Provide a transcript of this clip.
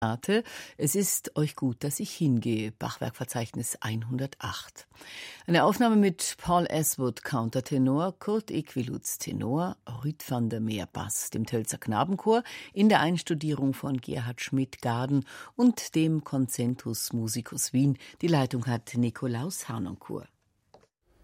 Arte. Es ist euch gut, dass ich hingehe. Bachwerkverzeichnis 108. Eine Aufnahme mit Paul Aswood, Countertenor, Kurt Equiluz, Tenor, Rüd van der Meer, Bass, dem Tölzer Knabenchor in der Einstudierung von Gerhard Schmidt-Garden und dem Concentus Musicus Wien. Die Leitung hat Nikolaus Harnoncourt.